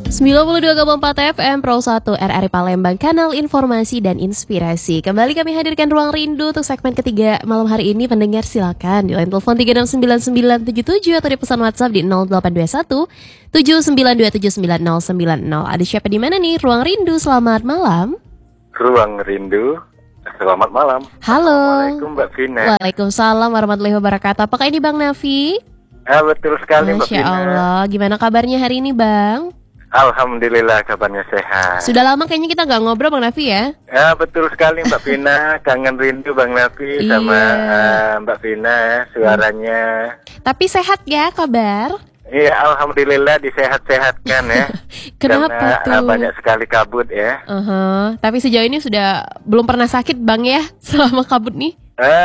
92,4 FM Pro 1 RRI Palembang, kanal informasi dan inspirasi. Kembali kami hadirkan Ruang Rindu untuk segmen ketiga malam hari ini. Pendengar silakan di line telepon 369977 atau di pesan WhatsApp di 0821 79279090. Ada siapa di mana nih? Ruang Rindu, selamat malam. Ruang Rindu, selamat malam. Halo. Assalamualaikum Mbak Vina. Waalaikumsalam warahmatullahi wabarakatuh. Apakah ini Bang Nafi? Betul sekali Mbak Masya Vina. Allah, gimana kabarnya hari ini Bang? Alhamdulillah kabarnya sehat. Sudah lama kayaknya kita nggak ngobrol Bang Nafi ya? Betul sekali Mbak Vina. Kangen rindu Bang Nafi sama Mbak Vina, suaranya. Tapi sehat ya kabar? Iya, alhamdulillah disehat-sehatkan ya. Kenapa karena tuh? banyak sekali kabut ya. Tapi sejauh ini sudah belum pernah sakit Bang ya selama kabut nih?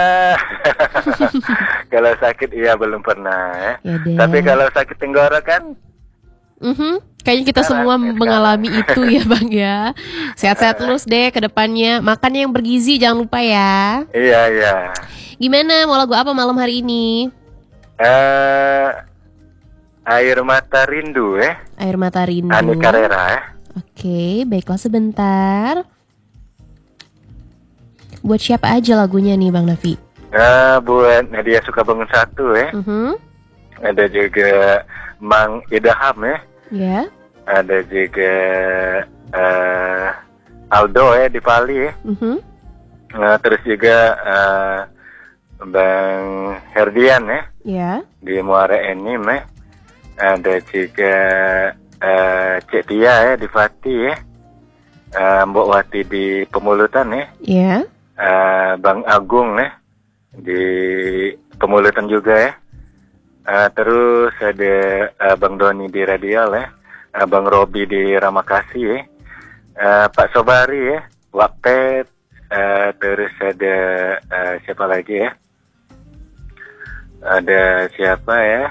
Kalau sakit iya belum pernah ya. Yaudah. Tapi kalau sakit tenggorokan kayaknya kita semua mengalami itu ya Bang ya. Sehat-sehat terus deh ke depannya. Makannya yang bergizi jangan lupa ya. Iya. Gimana, mau lagu apa malam hari ini? Air Mata Rindu ya. Air Mata Rindu. Ani Carrera ya. Oke, baiklah sebentar. Buat siapa aja lagunya nih Bang Nafi? Buat Nadia Sukabangun 1 ya. Ada juga Mang Idaham ya. Ya. Ada juga Aldo ya di Pali ya. Terus juga Bang Herdian ya. Ya. Di Muara Enim ya. Ada juga Cek Tia ya di Pati ya. Mbok Wati di Pemulutan ya. Ya. Bang Agung ya di Pemulutan juga ya. Terus ada Bang Doni di Radial ya. Bang Robi di Ramakasi ya. Pak Sobari ya, Wakpet. Terus ada siapa lagi ya? Ada siapa ya?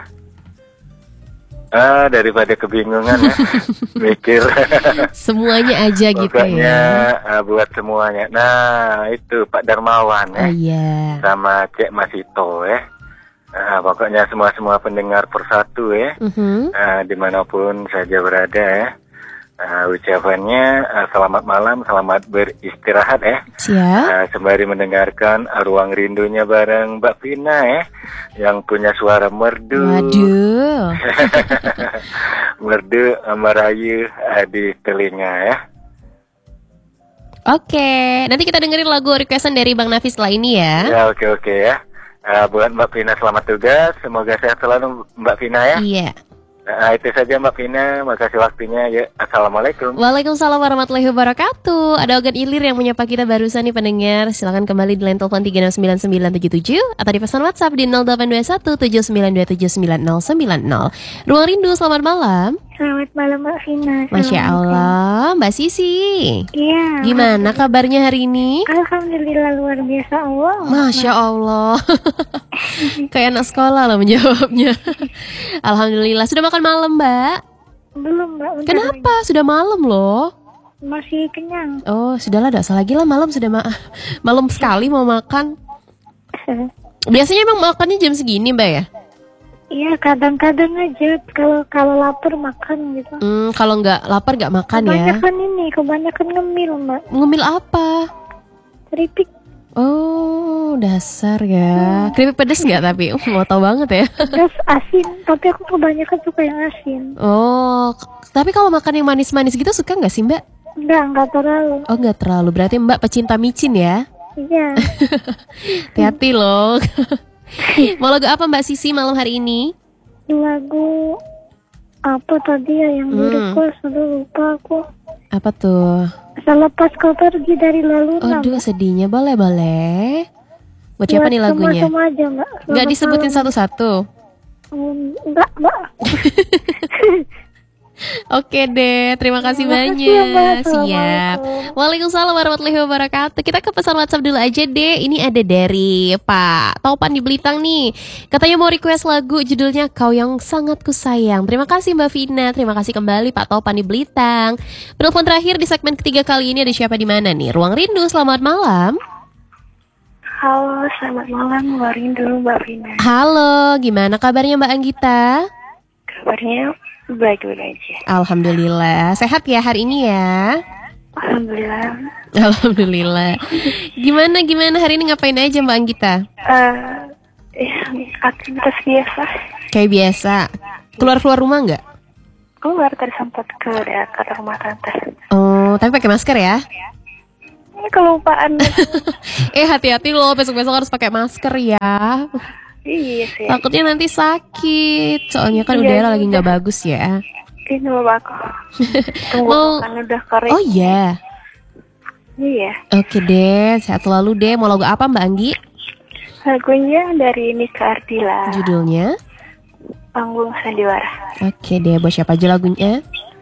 Daripada kebingungan ya, mikir. Semuanya aja gitu pokoknya, ya. Buat semuanya. Nah itu Pak Darmawan ya. Oh iya. Sama Cek Masito ya. Pokoknya semua pendengar Persatu ya. Dimanapun saja berada ya. Ucapannya selamat malam, selamat beristirahat ya. Siap. Sembari mendengarkan Ruang Rindunya bareng Mbak Vina ya, yang punya suara merdu. Waduh. Merdu merayu di telinga ya. Oke, nanti kita dengerin lagu requestan dari Bang Nafi setelah ini ya. Ya oke ya. Buat Mbak Vina selamat tugas, semoga sehat selalu Mbak Vina ya. Iya. Itu saja Mbak Vina, makasih waktunya ya. Assalamualaikum. Waalaikumsalam warahmatullahi wabarakatuh. Ada Ogan Ilir yang menyapa kita barusan nih pendengar. Silakan kembali di line telepon 369977 atau di pesan WhatsApp di 0821 79279090. Ruang Rindu, selamat malam. Selamat malam Mbak Vina. Masya Allah, Mbak Sisi. Iya. Gimana kabarnya hari ini? Alhamdulillah luar biasa Allah. Masya Allah. Kayak anak sekolah loh menjawabnya. Alhamdulillah. Sudah makan malam Mbak? Belum Mbak. Kenapa? Sudah malam loh. Masih kenyang. Oh sudahlah, tidak usah lagi lah, malam sudah malam sekali mau makan. Biasanya emang makannya jam segini Mbak ya? Iya kadang-kadang aja kalau lapar makan gitu. Kalau nggak lapar nggak makan ya? Kebanyakan ngemil Mbak. Ngemil apa? Keripik. Oh dasar ya. Keripik pedes nggak tapi? Mau tahu banget ya. Pedas asin, tapi aku kebanyakan suka yang asin. Oh, tapi kalau makan yang manis-manis gitu suka nggak sih Mbak? Enggak terlalu. Oh nggak terlalu, berarti Mbak pecinta micin ya? Iya. Hati-hati loh. Mau lagu apa Mbak Sisi malam hari ini? Lagu apa tadi ya yang request? Aduh lupa aku. Apa tuh? Selepas kau pergi dari lalu. Aduh sedihnya, boleh. Buat siapa nih lagunya? Sama aja Mbak. Nggak disebutin satu-satu? Enggak Mbak. Oke deh, terima kasih banyak. Siap. Waalaikumsalam warahmatullahi wabarakatuh. Kita ke pesan WhatsApp dulu aja deh. Ini ada dari Pak Taupan di Belitung nih. Katanya mau request lagu judulnya Kau Yang Sangat Kusayang. Terima kasih Mbak Vina. Terima kasih kembali Pak Taupan di Belitung. Penelpon terakhir di segmen ketiga kali ini ada siapa di mana nih? Ruang Rindu, selamat malam. Halo, selamat malam Mbak Rindu, Mbak Vina. Halo, gimana kabarnya Mbak Anggita? Kabarnya Baik-baik aja. Alhamdulillah. Sehat ya hari ini ya? Alhamdulillah. Alhamdulillah. Gimana hari ini ngapain aja Mbak Anggita? Aktivitas biasa. Kayak biasa. Keluar rumah nggak? Keluar tadi sempat ke dekat rumah tante. Oh, tapi pakai masker ya? Ini kelupaan. Hati-hati loh, besok-besok harus pakai masker ya. Iya sih. Takutnya nanti sakit. Soalnya kan Iya, udara lagi udah. nggak bagus ya. Ini loh aku. Tunggu kan udah kering. Oh iya. Iya. Oke deh, sehat selalu deh. Mau lagu apa Mbak Anggi? Lagunya dari Nika Ardila. Judulnya? Panggung Sandiwara. Oke deh, buat siapa aja lagunya?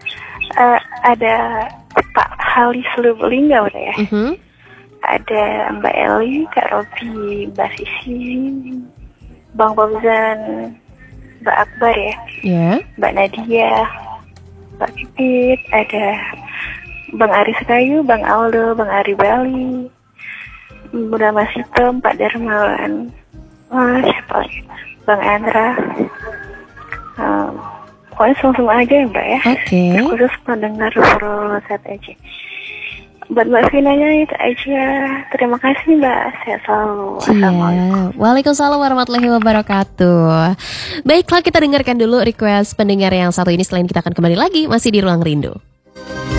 Ada Pak Halis Lubulingga udah ya. Ada Mbak Eli, Kak Robi, Mbak Sisi, Bang Fauzan, Mbak Akbar ya. Ya. Mbak Nadia, Mbak Pipit, ada Bang Ari Sekayu, Bang Aldo, Bang Ari Bali, Bunda Mas Hitam, Pak Darmawan, siapa lagi? Bang Andra. Pokoknya semua aja ya Mbak ya. Oke. Khusus pendengar set aja. Buat Mbak Vinanya itu aja. Terima kasih Mbak. Sehat selalu. Assalamualaikum. Waalaikumsalam warahmatullahi wabarakatuh. Baiklah, kita dengarkan dulu request pendengar yang satu ini. Selain kita akan kembali lagi masih di Ruang Rindu.